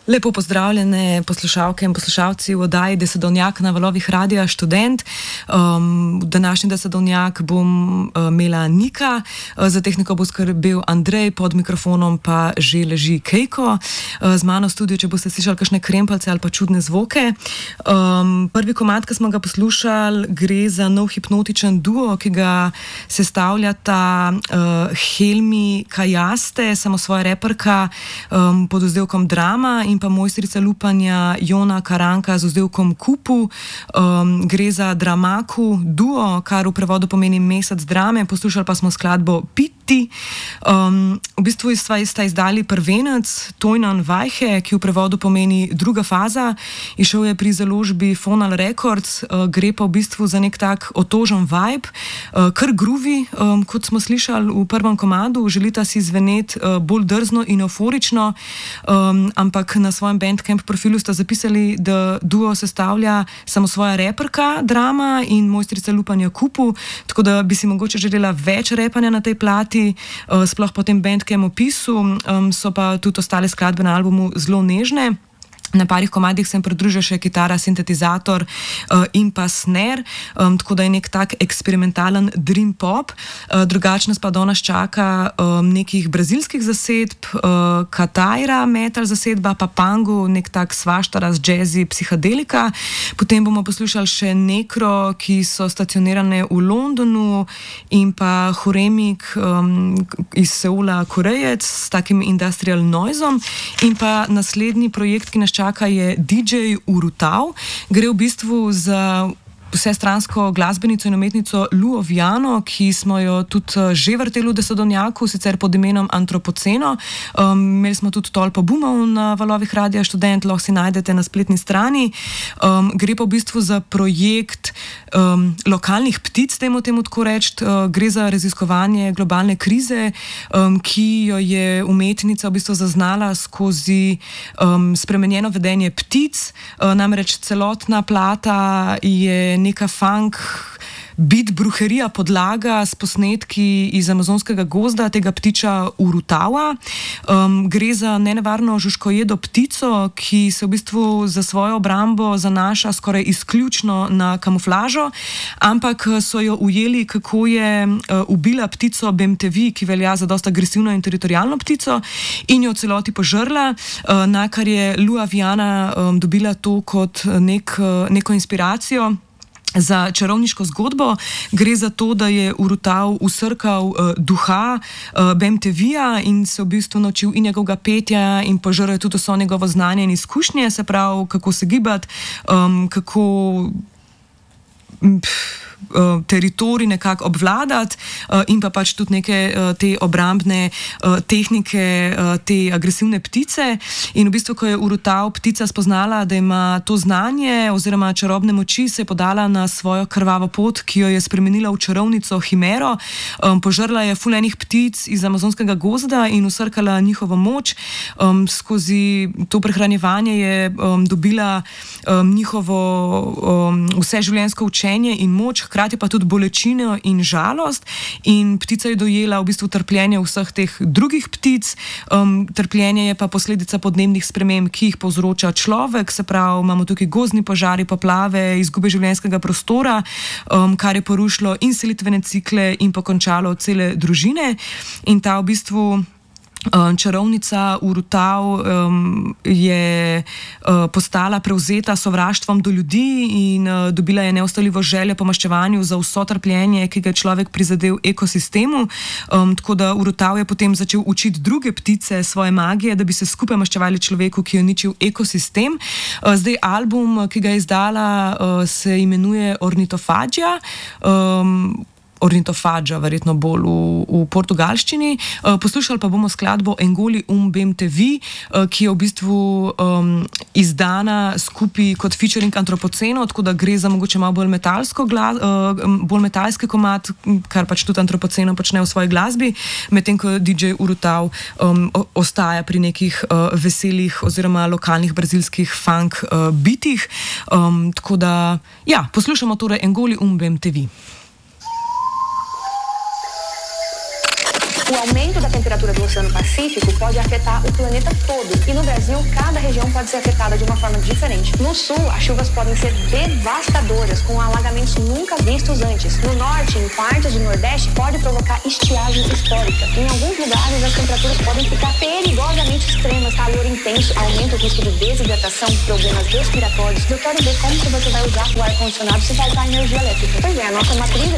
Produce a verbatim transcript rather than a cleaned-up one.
Lepo pozdravljene poslušalke in poslušalci v oddaji Desedovnjak na valovih Radia Študent. Um, današnji Desedovnjak bom uh, imela Nika, uh, za tehniko bo skrbel Andrej, pod mikrofonom pa že leži Kejko. Uh, z mano v studiu, če boste slišali kakšne krempalce ali pa čudne zvoke. Um, prvi komad, ki smo ga poslušali, gre za nov hipnotičen duo, ki ga sestavljata uh, Helmi Kajaste, samo svoja reperka um, pod vzdevkom Drama, in pa mojstrica lupanja Jona Karanka z vzdevkom Kupu. Um, gre za Dramaku duo, kar v prevodu pomeni mesec drame. Poslušali pa smo skladbo Pitti. Um, v bistvu sta, sta izdali prvenec Tojnan Vajhe, ki v prevodu pomeni druga faza. Išel je pri založbi Fonal Records. Uh, gre pa v bistvu za nek tak otožen vibe, uh, kar groovy, um, kot smo slišali v prvem komadu. Želita si zveneti uh, bolj drzno in euforično, um, ampak na svojem Bandcamp profilu sta zapisali, da duo sestavlja samo svoja reperka Drama in mojstrica lupanja Kupu, tako da bi si mogoče želela več repanja na tej plati, uh, sploh po tem Bandcamp opisu. Um, so pa tudi ostale skladbe na albumu zelo nežne. Na parih komadih sem pridružil še kitara, sintetizator uh, in pa snare, um, tako da je nek tak eksperimentalen dream pop. Uh, drugače nas pa do nas čaka um, nekih brazilskih zasedb, uh, Kataira metal zasedba, pa Pangu, nek tak svaštara z jazzy, psihadelika. Potem bomo poslušali še Nekro, ki so stacionirane v Londonu, in pa Horemik um, iz Seula, Korejec, s takim industrial noizom. In pa naslednji projekt, ki nas čaka, je D J Urutav. Gre v bistvu za vsestransko glasbenico in umetnico Luo Viano, ki smo jo tudi že vrteli v Desedovnjaku, sicer pod imenom Antropoceno. Um, imeli smo tudi tolpo boomov na valovih Radia Študent, lahko si najdete na spletni strani. Um, gre pa v bistvu za projekt um, lokalnih ptic, temu temu tako reči. Uh, gre za raziskovanje globalne krize, um, ki jo je umetnica v bistvu zaznala skozi um, spremenjeno vedenje ptic. Uh, namreč celotna plata je neka funk, beat bruherija podlaga s posnetki iz amazonskega gozda, tega ptiča Urutava. Um, gre za nenevarno žužkojedo ptico, ki se v bistvu za svojo obrambo zanaša skoraj izključno na kamuflažo, ampak so jo ujeli, kako je uh, ubila ptico Bemtevi, ki velja za dosta agresivno in teritorijalno ptico, in jo v celoti požrla, uh, na kar je Lua Viana um, dobila to kot nek, uh, neko inspiracijo za čarovniško zgodbo. Gre za to, da je Urutav usrkal uh, duha uh, Bemtevija in se v bistvu naučil in njegovega petja in požrl tudi vso njegovo znanje in izkušnje, se pravi, kako se gibati, um, kako Pff, teritorij nekako obvladati, uh, in pa pač tudi neke uh, te obrambne uh, tehnike, uh, te agresivne ptice. In v bistvu, ko je Urutav ptica spoznala, da ima to znanje oziroma čarobne moči, se je podala na svojo krvavo pot, ki jo je spremenila v čarovnico Himero. Um, požrla je ful enih ptic iz amazonskega gozda in usrkala njihovo moč. Um, skozi to prehranjevanje je um, dobila um, njihovo um, vseživljenjsko učenje in moč, hkrati pa tudi bolečino in žalost, in ptica je dojela v bistvu trpljenje vseh teh drugih ptic. Um, trpljenje je pa posledica podnebnih sprememb, ki jih povzroča človek, se pravi, imamo tukaj gozdni požari, poplave, izgube življenjskega prostora, um, kar je porušilo in selitvene cikle in pokončalo cele družine. In ta v bistvu čarovnica Urutav um, je uh, postala prevzeta sovraštvom do ljudi in uh, dobila je neustavljivo željo po maščevanju za vso trpljenje, ki ga je človek prizadel ekosistemu. Um, tako da Urutav je potem začel učiti druge ptice svoje magije, da bi se skupaj maščevali človeku, ki je uničil ekosistem. Uh, zdaj album, ki ga je izdala, uh, se imenuje Ornitofagija. Um, Ornitofagija, verjetno bolj v, v portugalščini. Uh, poslušali pa bomo skladbo Engoli um Bemtevi, uh, ki je v bistvu um, izdana skupaj kot featuring Antropoceno, tako da gre za mogoče malo bolj metalsko glas, uh, bolj metalski komad, kar pač tudi Antropoceno počne v svoji glasbi, medtem ko D J Urutav um, ostaja pri nekih uh, veselih oziroma lokalnih brazilskih funk uh, bitih. Um, tako da, ja, poslušamo torej Engoli um Bemtevi. O aumento da temperatura do Oceano Pacífico pode afetar o planeta todo. todo. E no Brasil, cada região pode ser afetada de uma forma diferente. No sul, as chuvas podem ser devastadoras, com alagamentos nunca vistos antes. No norte, em partes do nordeste, pode provocar estiagem histórica. Em alguns lugares, as temperaturas podem ficar perigosamente extremas, calor intenso, aumenta o risco de desidratação, problemas respiratórios. Eu quero ver como que você vai usar o ar-condicionado se faltar energia elétrica. Pois é, a nossa matriz